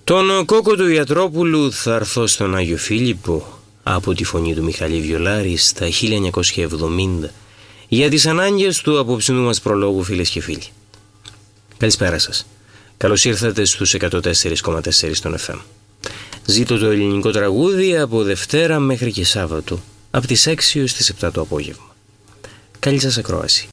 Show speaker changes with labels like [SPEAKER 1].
[SPEAKER 1] Τον κόκο του Ιατρόπουλου θα έρθω στον Άγιο Φίλιππο από τη φωνή του Μιχαλή Βιολάρη στα 1970 για τις ανάγκες του απόψινού μας προλόγου, φίλες και φίλοι. Καλησπέρα σας. Καλώς ήρθατε στους 104,4 στον FM. Ζήτω το ελληνικό τραγούδι από Δευτέρα μέχρι και Σάββατο από τις 6 έως τις 7 το απόγευμα. Καλή σας ακρόαση.